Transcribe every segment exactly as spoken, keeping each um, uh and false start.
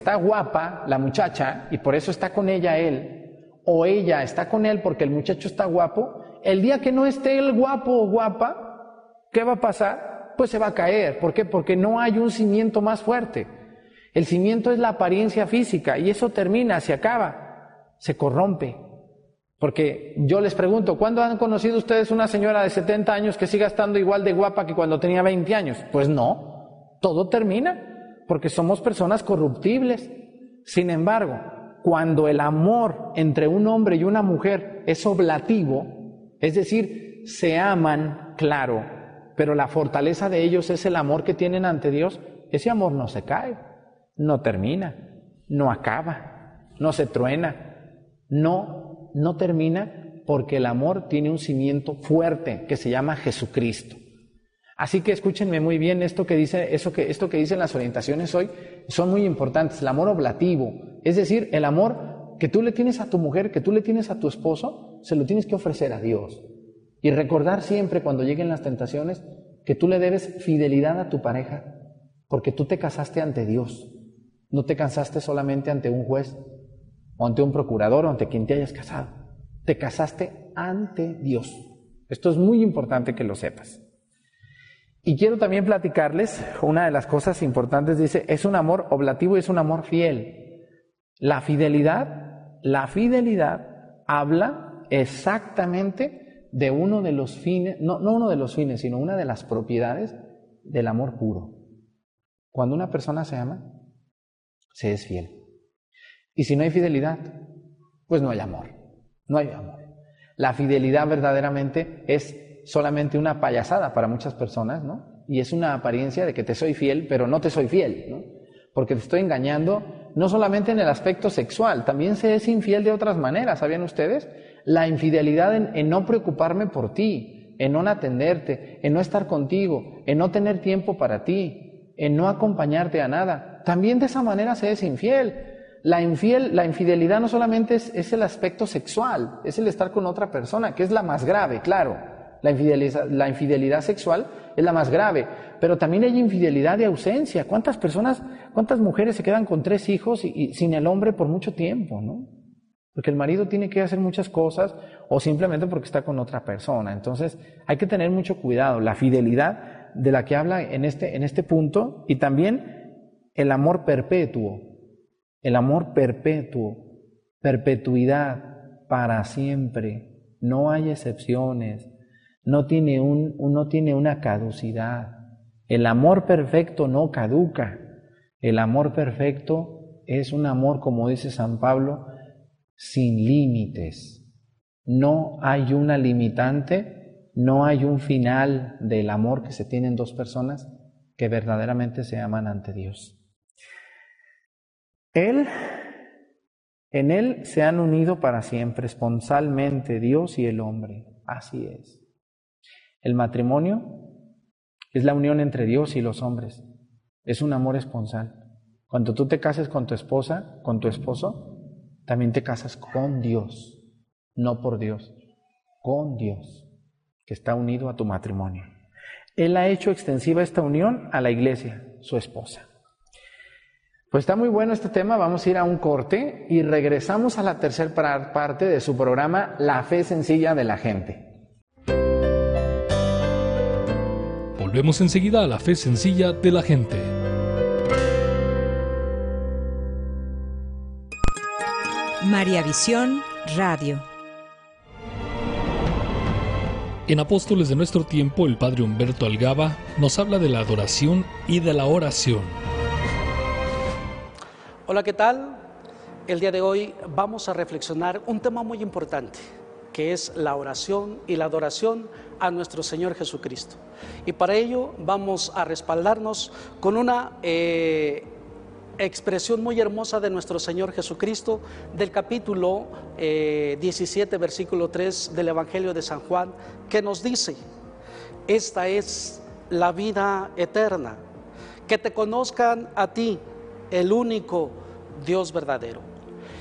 Está guapa la muchacha y por eso está con ella él, o ella está con él porque el muchacho está guapo, el día que no esté el guapo o guapa, ¿qué va a pasar? Pues se va a caer. ¿Por qué? Porque no hay un cimiento más fuerte. El cimiento es la apariencia física y eso termina, se acaba, se corrompe. Porque yo les pregunto, ¿cuándo han conocido ustedes una señora de setenta años que siga estando igual de guapa que cuando tenía veinte años? Pues no, todo termina. Porque somos personas corruptibles. Sin embargo, cuando el amor entre un hombre y una mujer es oblativo, es decir, se aman, claro, pero la fortaleza de ellos es el amor que tienen ante Dios, ese amor no se cae, no termina, no acaba, no se truena, no, no termina porque el amor tiene un cimiento fuerte que se llama Jesucristo. Así que escúchenme muy bien, esto que dice, eso que, esto que dicen las orientaciones hoy son muy importantes. El amor oblativo, es decir, el amor que tú le tienes a tu mujer, que tú le tienes a tu esposo, se lo tienes que ofrecer a Dios. Y recordar siempre cuando lleguen las tentaciones que tú le debes fidelidad a tu pareja, porque tú te casaste ante Dios, no te casaste solamente ante un juez, o ante un procurador, o ante quien te hayas casado. Te casaste ante Dios. Esto es muy importante que lo sepas. Y quiero también platicarles, una de las cosas importantes dice, es un amor oblativo y es un amor fiel. La fidelidad, la fidelidad habla exactamente de uno de los fines, no, no uno de los fines, sino una de las propiedades del amor puro. Cuando una persona se ama, se es fiel. Y si no hay fidelidad, pues no hay amor, no hay amor. La fidelidad verdaderamente es solamente una payasada para muchas personas, ¿no? Y es una apariencia de que te soy fiel, pero no te soy fiel, ¿no? Porque te estoy engañando, no solamente en el aspecto sexual, también se es infiel de otras maneras, ¿sabían ustedes? La infidelidad en, en no preocuparme por ti, en no atenderte, en no estar contigo, en no tener tiempo para ti, en no acompañarte a nada, también de esa manera se es infiel. La, infiel, la infidelidad no solamente es, es el aspecto sexual, es el estar con otra persona, que es la más grave, claro. La infidelidad, la infidelidad sexual es la más grave, pero también hay infidelidad de ausencia. ¿Cuántas personas, cuántas mujeres se quedan con tres hijos y, y sin el hombre por mucho tiempo, ¿no? Porque el marido tiene que hacer muchas cosas o simplemente porque está con otra persona. Entonces hay que tener mucho cuidado. La fidelidad de la que habla en este, en este punto y también el amor perpetuo. El amor perpetuo, perpetuidad para siempre. No hay excepciones. No tiene, un, no tiene una caducidad. El amor perfecto no caduca. El amor perfecto es un amor, como dice San Pablo, sin límites. No hay una limitante, no hay un final del amor que se tienen dos personas que verdaderamente se aman ante Dios. Él, en Él se han unido para siempre, esponsalmente, Dios y el hombre. Así es. El matrimonio es la unión entre Dios y los hombres. Es un amor esponsal. Cuando tú te cases con tu esposa, con tu esposo, también te casas con Dios, no por Dios, con Dios, que está unido a tu matrimonio. Él ha hecho extensiva esta unión a la iglesia, su esposa. Pues está muy bueno este tema, vamos a ir a un corte y regresamos a la tercera parte de su programa La Fe Sencilla de la Gente. Volvemos enseguida a La Fe Sencilla de la Gente. María Visión Radio. En Apóstoles de nuestro tiempo, el padre Humberto Algaba nos habla de la adoración y de la oración. Hola, ¿qué tal? El día de hoy vamos a reflexionar un tema muy importante, que es la oración y la adoración a nuestro Señor Jesucristo. Y para ello vamos a respaldarnos con una eh, expresión muy hermosa de nuestro Señor Jesucristo del capítulo eh, diecisiete, versículo tres del Evangelio de San Juan, que nos dice: esta es la vida eterna, que te conozcan a ti, el único Dios verdadero,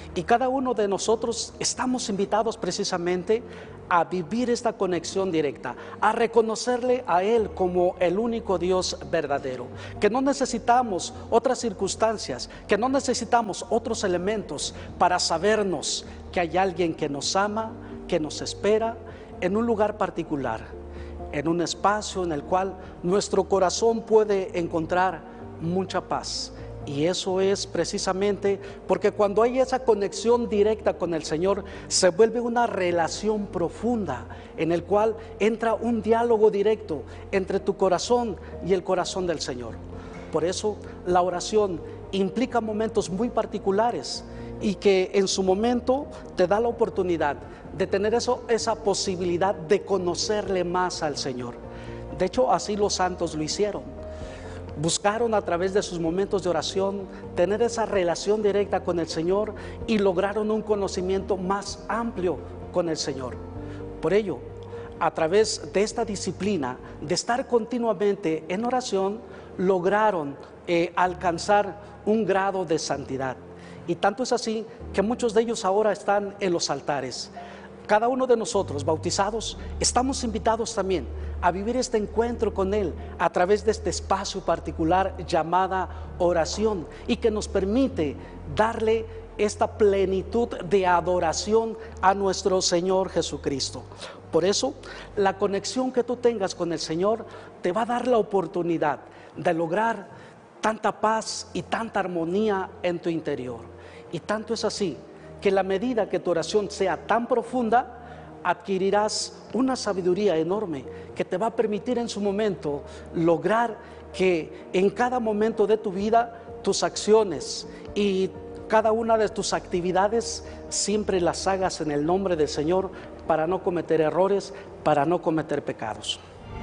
Y cada uno de nosotros estamos invitados precisamente a vivir esta conexión directa, a reconocerle a Él como el único Dios verdadero, que no necesitamos otras circunstancias, que no necesitamos otros elementos para sabernos que hay alguien que nos ama, que nos espera en un lugar particular, en un espacio en el cual nuestro corazón puede encontrar mucha paz. Y eso es precisamente porque cuando hay esa conexión directa con el Señor, se vuelve una relación profunda en el cual entra un diálogo directo entre tu corazón y el corazón del Señor. Por eso la oración implica momentos muy particulares y que en su momento te da la oportunidad de tener eso, esa posibilidad de conocerle más al Señor. De hecho, así los santos lo hicieron. Buscaron a través de sus momentos de oración tener esa relación directa con el Señor y lograron un conocimiento más amplio con el Señor. Por ello, a través de esta disciplina de estar continuamente en oración, lograron eh, alcanzar un grado de santidad. Y tanto es así que muchos de ellos ahora están en los altares. Cada uno de nosotros, bautizados, estamos invitados también a vivir este encuentro con Él a través de este espacio particular llamada oración, y que nos permite darle esta plenitud de adoración a nuestro Señor Jesucristo. Por eso, la conexión que tú tengas con el Señor te va a dar la oportunidad de lograr tanta paz y tanta armonía en tu interior. Y tanto es así que en la medida que tu oración sea tan profunda, adquirirás una sabiduría enorme que te va a permitir en su momento lograr que en cada momento de tu vida tus acciones y cada una de tus actividades siempre las hagas en el nombre del Señor, para no cometer errores, para no cometer pecados.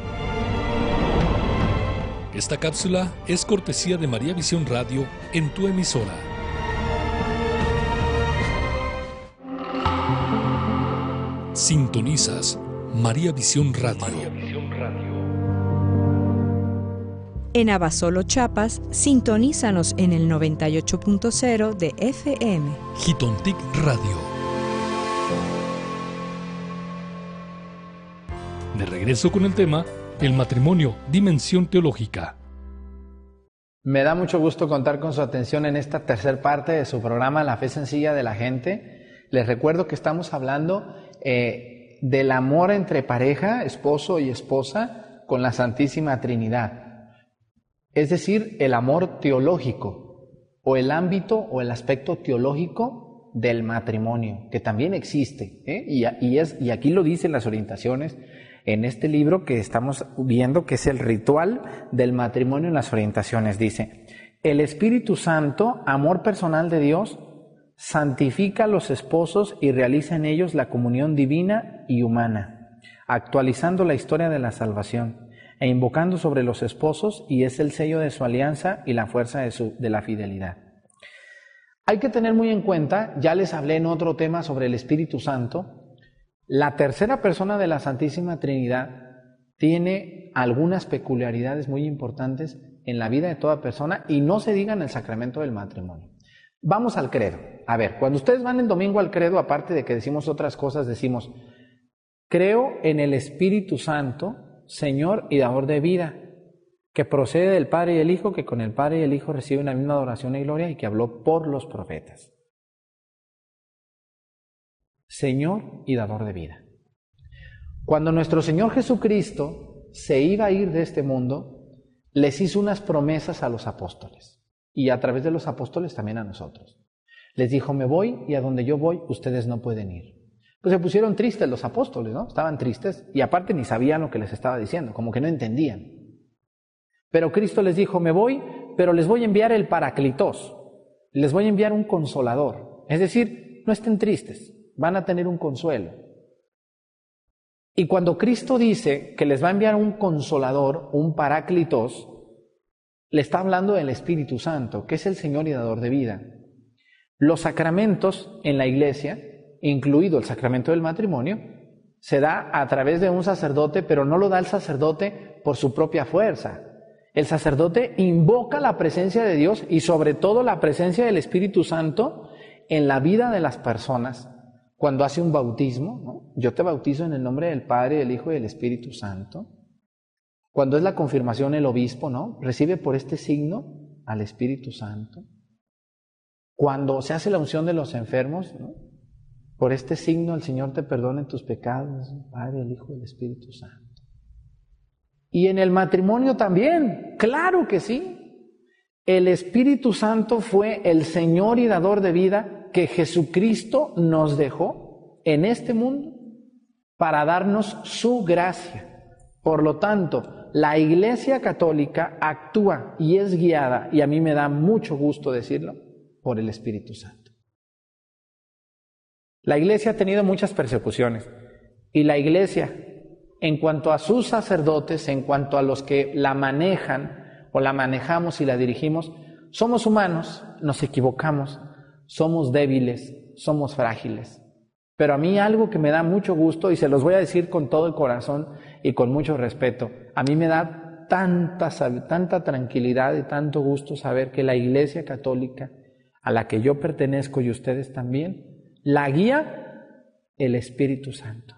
Esta cápsula es cortesía de María Visión Radio en tu emisora. Sintonizas María Visión Radio. María Visión Radio. En Abasolo, Chiapas, sintonízanos en el noventa y ocho punto cero de F M. Jitontic Radio. De regreso con el tema, el matrimonio, dimensión teológica. Me da mucho gusto contar con su atención en esta tercera parte de su programa La Fe Sencilla de la Gente. Les recuerdo que estamos hablando eh, del amor entre pareja, esposo y esposa, con la Santísima Trinidad. Es decir, el amor teológico, o el ámbito o el aspecto teológico del matrimonio, que también existe, ¿eh? y, y, es, y aquí lo dicen las orientaciones en este libro que estamos viendo, que es el ritual del matrimonio en las orientaciones. Dice: el Espíritu Santo, amor personal de Dios, santifica a los esposos y realiza en ellos la comunión divina y humana, actualizando la historia de la salvación e invocando sobre los esposos, y es el sello de su alianza y la fuerza de, su, de la fidelidad. Hay que tener muy en cuenta, ya les hablé en otro tema sobre el Espíritu Santo, la tercera persona de la Santísima Trinidad tiene algunas peculiaridades muy importantes en la vida de toda persona, y no se diga en el sacramento del matrimonio. Vamos al credo. A ver, cuando ustedes van el domingo al credo, aparte de que decimos otras cosas, decimos: creo en el Espíritu Santo, Señor y dador de vida, que procede del Padre y el Hijo, que con el Padre y el Hijo reciben la misma adoración y gloria, y que habló por los profetas. Señor y dador de vida. Cuando nuestro Señor Jesucristo se iba a ir de este mundo, les hizo unas promesas a los apóstoles, y a través de los apóstoles también a nosotros. Les dijo: me voy, y a donde yo voy ustedes no pueden ir. Pues se pusieron tristes los apóstoles, ¿no? Estaban tristes, y aparte ni sabían lo que les estaba diciendo, como que no entendían. Pero Cristo les dijo: me voy, pero les voy a enviar el Paraclitos, les voy a enviar un consolador. Es decir, no estén tristes, van a tener un consuelo. Y cuando Cristo dice que les va a enviar un consolador, un Paraclitos, le está hablando del Espíritu Santo, que es el Señor y dador de vida. Los sacramentos en la iglesia, incluido el sacramento del matrimonio, se da a través de un sacerdote, pero no lo da el sacerdote por su propia fuerza. El sacerdote invoca la presencia de Dios y sobre todo la presencia del Espíritu Santo en la vida de las personas, cuando hace un bautismo, ¿no? Yo te bautizo en el nombre del Padre, del Hijo y del Espíritu Santo. Cuando es la confirmación, el obispo, ¿no? Recibe por este signo al Espíritu Santo. Cuando se hace la unción de los enfermos, ¿no? Por este signo el Señor te perdona tus pecados, el Padre, el Hijo y el Espíritu Santo. Y en el matrimonio también, claro que sí. El Espíritu Santo fue el Señor y dador de vida que Jesucristo nos dejó en este mundo para darnos su gracia. Por lo tanto, la Iglesia Católica actúa y es guiada, y a mí me da mucho gusto decirlo, por el Espíritu Santo. La Iglesia ha tenido muchas persecuciones, y la Iglesia, en cuanto a sus sacerdotes, en cuanto a los que la manejan o la manejamos y la dirigimos, somos humanos, nos equivocamos, somos débiles, somos frágiles. Pero a mí algo que me da mucho gusto, y se los voy a decir con todo el corazón y con mucho respeto, a mí me da tanta, tanta tranquilidad y tanto gusto saber que la Iglesia Católica, a la que yo pertenezco y ustedes también, la guía el Espíritu Santo.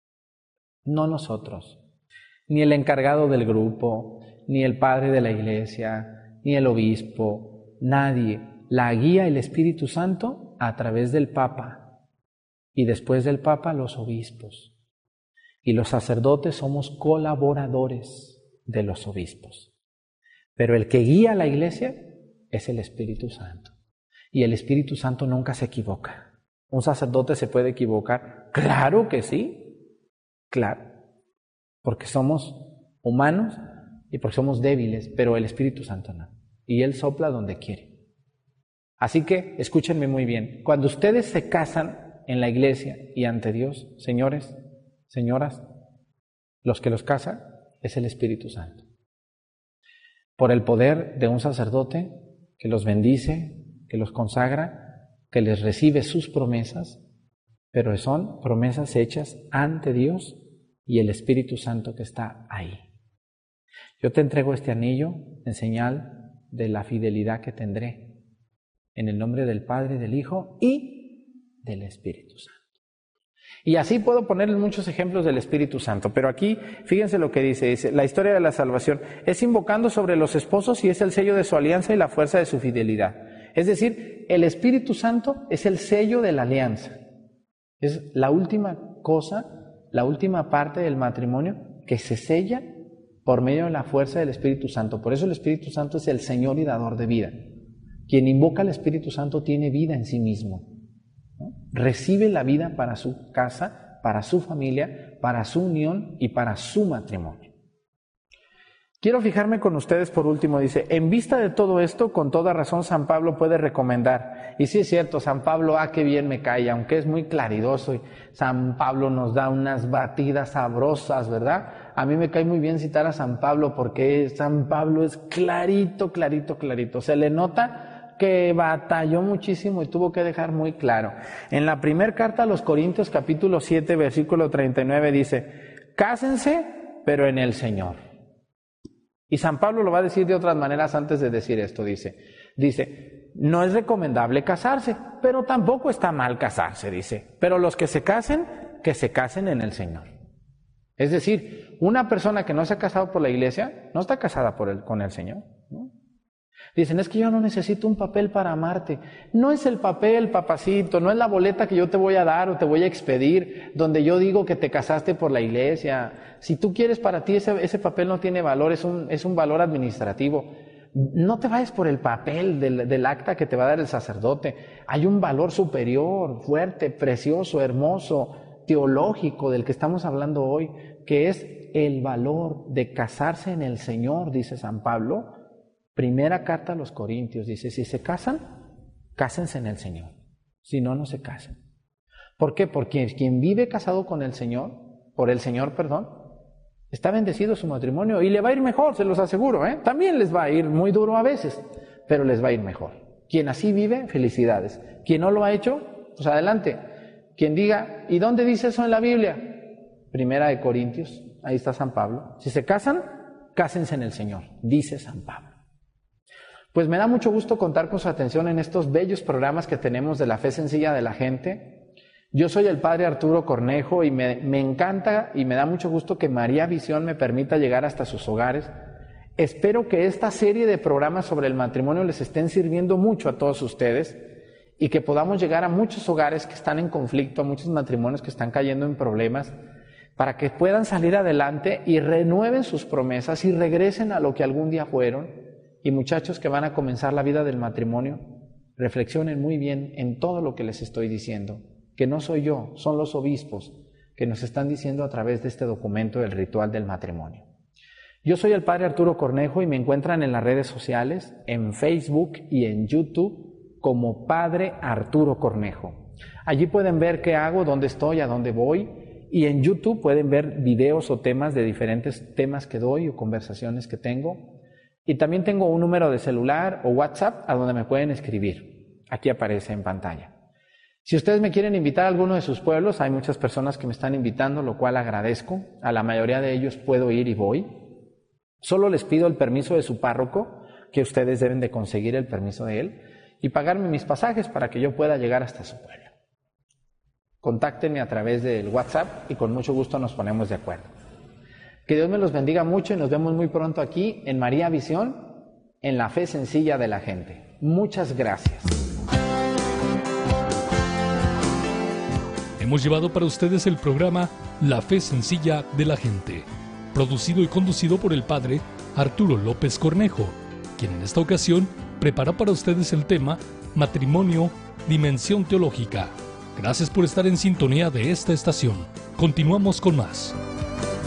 No nosotros, ni el encargado del grupo, ni el padre de la iglesia, ni el obispo, nadie. La guía el Espíritu Santo a través del Papa, y después del Papa los obispos. Y los sacerdotes somos colaboradores de los obispos. Pero el que guía a la iglesia es el Espíritu Santo. Y el Espíritu Santo nunca se equivoca. ¿Un sacerdote se puede equivocar? Claro que sí, claro. Porque somos humanos y porque somos débiles, pero el Espíritu Santo no. Y Él sopla donde quiere. Así que escúchenme muy bien. Cuando ustedes se casan en la iglesia y ante Dios, señores, señoras, los que los casan es el Espíritu Santo. Por el poder de un sacerdote que los bendice, que los consagra, que les recibe sus promesas, pero son promesas hechas ante Dios y el Espíritu Santo que está ahí. Yo te entrego este anillo en señal de la fidelidad que tendré, en el nombre del Padre, del Hijo y del Espíritu Santo. Y así puedo ponerles muchos ejemplos del Espíritu Santo, pero aquí fíjense lo que dice, dice, la historia de la salvación es invocando sobre los esposos y es el sello de su alianza y la fuerza de su fidelidad. Es decir, el Espíritu Santo es el sello de la alianza. Es la última cosa, la última parte del matrimonio que se sella por medio de la fuerza del Espíritu Santo. Por eso el Espíritu Santo es el Señor y dador de vida. Quien invoca al Espíritu Santo tiene vida en sí mismo, ¿no? Recibe la vida para su casa, para su familia, para su unión y para su matrimonio. Quiero fijarme con ustedes por último, dice, en vista de todo esto, con toda razón San Pablo puede recomendar, y sí es cierto, San Pablo, ah, qué bien me cae, aunque es muy claridoso, y San Pablo nos da unas batidas sabrosas, ¿verdad? A mí me cae muy bien citar a San Pablo, porque San Pablo es clarito, clarito, clarito, se le nota que batalló muchísimo y tuvo que dejar muy claro. En la primera carta a los Corintios, capítulo siete, versículo treinta y nueve, dice, cásense, pero en el Señor. Y San Pablo lo va a decir de otras maneras antes de decir esto, dice, dice, no es recomendable casarse, pero tampoco está mal casarse, dice, pero los que se casen, que se casen en el Señor. Es decir, una persona que no se ha casado por la iglesia, no está casada por el, con el Señor, ¿no? Dicen, es que yo no necesito un papel para amarte. No es el papel, papacito, no es la boleta que yo te voy a dar o te voy a expedir, donde yo digo que te casaste por la iglesia. Si tú quieres, para ti ese, ese papel no tiene valor, es un, es un valor administrativo. No te vayas por el papel del, del acta que te va a dar el sacerdote. Hay un valor superior, fuerte, precioso, hermoso, teológico del que estamos hablando hoy, que es el valor de casarse en el Señor, dice San Pablo. Primera carta a los Corintios, dice, si se casan, cásense en el Señor. Si no, no se casen. ¿Por qué? Porque quien vive casado con el Señor, por el Señor, perdón, está bendecido su matrimonio y le va a ir mejor, se los aseguro, ¿eh? También les va a ir muy duro a veces, pero les va a ir mejor. Quien así vive, felicidades. Quien no lo ha hecho, pues adelante. Quien diga, ¿y dónde dice eso en la Biblia? Primera de Corintios, ahí está San Pablo. Si se casan, cásense en el Señor, dice San Pablo. Pues me da mucho gusto contar con su atención en estos bellos programas que tenemos de la fe sencilla de la gente. Yo soy el padre Arturo Cornejo y me, me encanta y me da mucho gusto que María Visión me permita llegar hasta sus hogares. Espero que esta serie de programas sobre el matrimonio les estén sirviendo mucho a todos ustedes y que podamos llegar a muchos hogares que están en conflicto, a muchos matrimonios que están cayendo en problemas, para que puedan salir adelante y renueven sus promesas y regresen a lo que algún día fueron. Y muchachos que van a comenzar la vida del matrimonio, reflexionen muy bien en todo lo que les estoy diciendo, que no soy yo, son los obispos que nos están diciendo a través de este documento el ritual del matrimonio. Yo soy el padre Arturo Cornejo y me encuentran en las redes sociales, en Facebook y en YouTube como Padre Arturo Cornejo. Allí pueden ver qué hago, dónde estoy, a dónde voy, y en YouTube pueden ver videos o temas de diferentes temas que doy o conversaciones que tengo. Y también tengo un número de celular o WhatsApp a donde me pueden escribir. Aquí aparece en pantalla. Si ustedes me quieren invitar a alguno de sus pueblos, hay muchas personas que me están invitando, lo cual agradezco. A la mayoría de ellos puedo ir y voy. Solo les pido el permiso de su párroco, que ustedes deben de conseguir el permiso de él, y pagarme mis pasajes para que yo pueda llegar hasta su pueblo. Contáctenme a través del WhatsApp y con mucho gusto nos ponemos de acuerdo. Que Dios me los bendiga mucho y nos vemos muy pronto aquí en María Visión, en la fe sencilla de la gente. Muchas gracias. Hemos llevado para ustedes el programa La Fe Sencilla de la Gente, producido y conducido por el padre Arturo López Cornejo, quien en esta ocasión prepara para ustedes el tema Matrimonio, Dimensión Teológica. Gracias por estar en sintonía de esta estación. Continuamos con más.